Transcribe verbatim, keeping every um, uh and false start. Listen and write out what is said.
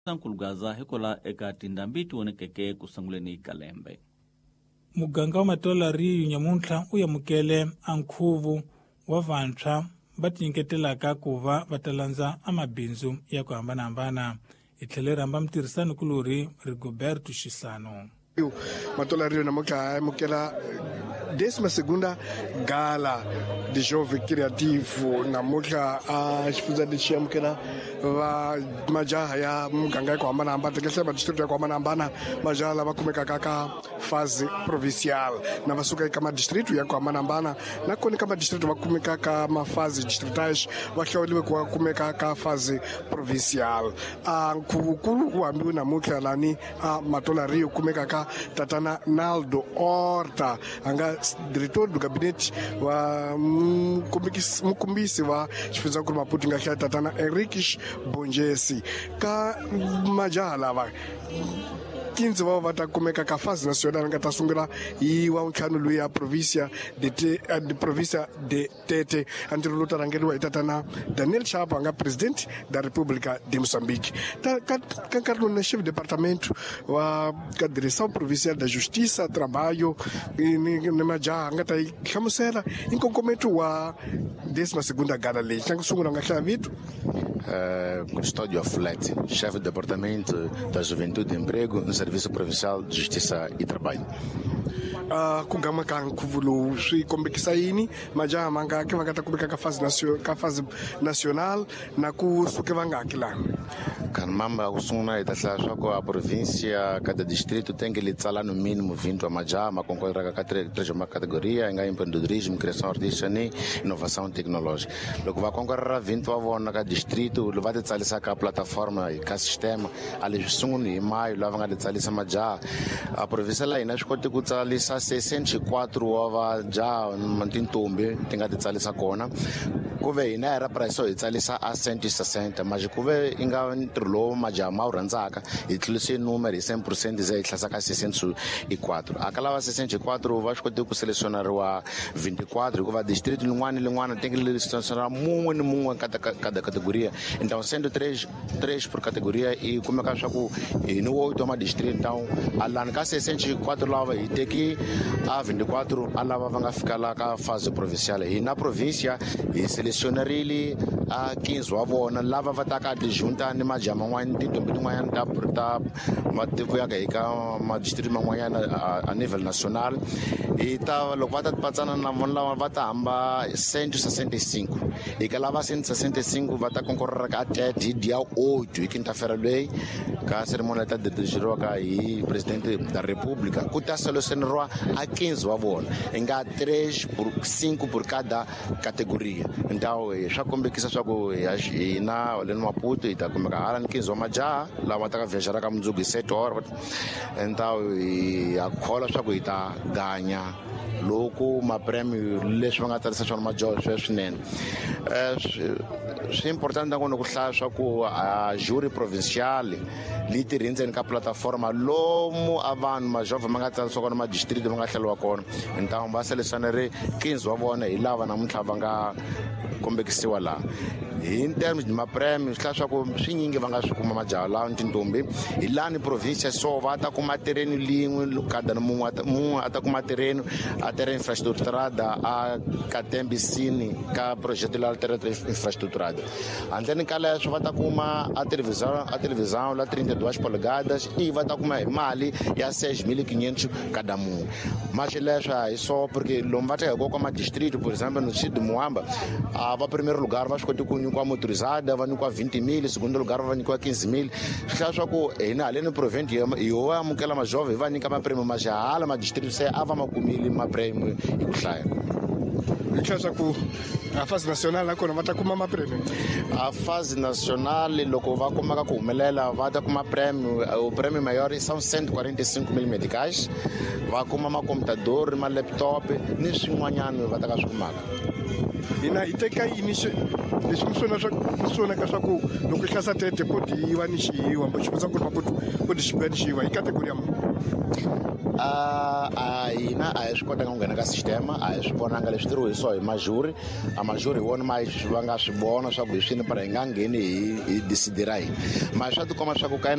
Sankulugaza hikola eka tindambiti wonekeke kusanguleni Kalembe. Muganga wa Matola Riyu nyamuntla uyamukele ankhuvu wa vantshwa batinketelaka kuva vatalanza amabinzu ya ku hambana-hambana. Itlhele ramba mtirhisani kuluri Rigoberto Xisano. Matola Riyu namuka amukela décima segunda gala de jovem criativo namuka a xifunza lexi amukela va majaha ya muganga ku hambana-hambana tikehlela madistritu ya ku hambana-hambana majaha lava kumekaka ka fase provincial na va suka eka madistritu ya ku hambana-hambana nakona ka madistritu va kumeka ka mafase distritais va hlawuriwe ku kumeka ka fase provincial. A nkhuvunkulu ku hambiwe namutlha lani a Matola Riyu kumeka ka tatana Naldo Horta anga diretor do gabinete wa mukumbisi wa xifundzakulu Maputo nga hlaya tatana Henriques Bonjesi ka majaha lava quinze va va ta kumeka ka fase nacional nga ta sungula hi wa ntlhanu loyi ya provincia de de provincia de Tete antiro lo tarangeriwa hi tatana Daniel Chapo anga president da República de Moçambique ta ka ka na chef departamento wa ka direção provincial da Justiça Trabalho ni majaha nga ta hlamusela inkonkomento wa décima segunda gala leyi nga sungula nga hlaya vito. Uh, Custódio Afulete, chefe do Departamento da Juventude e Emprego no Serviço Provincial de Justiça e Trabalho. Uh, ku gama ka nkhuvu lowu swi kombekisa yini majaha mangaki va nga ta kumeka ka fase ka fase nacional na ku suke vangaki lana? Kanmamba ku sungula hi ta hlaya swa ku a província cada distrito tem que lhe tsala no mínimo vinte wa majaha ma concorreraka ka três uma categoria nga empreendedorismo, criação artística ni inovação tecnológica. Loko va concorrera vinte wa vona ka distrito va ti tsalisa ka plataforma ka sistema ali sunguni hi mayo lava nga ti tsalisa majaha a província la hina swi koti ku tsalisa sessenta e quatro wa vajaha tintombi ti nga ti tsalisa kona kuve hina hi ra price hi tsalisa a cento e sessenta mas kuve i nga ntirho lowu majaha ma wu rhandzaka hi tlulise numero hi cem por cento ze hi tlhasaka sessenta e quatro aka lava sessenta e quatro va swi koti ku selecionariwa vinte e quatro hikuva distrito lin'wana ni lin'wana tem que selecionar mun'we ni mun'we cada categoria então sendo três três por categoria e kumeka swa ku hi ni oito ma distrito então alani ka sessenta e quatro lava hi teki a vinte e quatro a lava va nga fika la ka fase provincial hi na província hi selecionarile a quinze wa vona lava va ta ka dijunta ni majaha man'wana tintombi tin'wanyana ta ta matiko ya ka hi ka madistritu man'wanyana a nível nacional hi ta loko va ta patsana na vona lava va ta hamba cento e sessenta e cinco hi ka lava cento e sessenta e cinco va ta concorrera ka tete hi dia oito hi quinta-feira leyi ka cerimônia ta dirigeriwaka hi presidente da República ku ta selecionariwa a quinze wa vona hi nga três por cinco por cada categoria então swa kombekisa swa ku hina le Maputo hi ta kumeka hala ni quinze wa majaha lava ta ka viajaraka mundzuku hi sete horas então hi ya khola swa ku hi ta ganya loko mapremio leswi va nga tsarisa swona majaha sweswo swinene swi importante nakona ku hlaya swa ku a jury provincial li tirhi ndzeni ka plataforma lomu a vanhu majova ma nga tsarisiwa kona madistritu va nga hleriwa kona então va selecionare quinze wa vona hi lava namuntlha va nga kombekisiwa laha in terms de mapremio swi hlaya swa ku swinyingi va nga swi kuma majaha lawa ni tintombi hi lani província so va ta kuma terreno lin'we kada mun'we mun'we a ta kuma terreno a terreno infraestruturada a ka tembisini ka projeto la terreno infraestruturada handleni ka leswo va ta kuma a televisão a televisão la trinta e duas polegadas e va ta kuma hi mali ya seis mil e quinhentos cada mun'we mas leswo hi so porque lomu va ta hi kwa madistrito por exemplo no sítio de Moamba a va primeiro lugar va swi koti ku nyikiwa motorizada va nyikiwa vinte mil segundo lugar va nyikiwa quinze mil swi hlaya swa ku hina haleni provinte hi ho amukela majove hi va nyika mapremio majaha hala madistrito se a va ma kumile mapremio hi ku hlaya hi tlhela swa ku a fase nacional nakona va ta kuma mapremio a fase nacional loko va kumaka ku humelela va ta kuma prêmio o prêmio maior são cento e quarenta e cinco mil medicais va kuma macomputador ma laptop ni swin'wanyana va ta ka swi kumaka hina hi teka início leswi mi swona mi swonaka swa ku loko i hlasa tete poti yi va ni xiyiwa mba xivutiso ku ri mapoti poti xi biya ni xiyiwa hi kategoriya muni a hina a hi swi kotanga ku nghena ka sistema a hi swi vonanga leswi tirhisiwa hi majuri a majuri hi vona ma va nga swi vona swa ku hi swini para hi nga ngheni hi hi disidirayi mara swa tikomba swa ku ka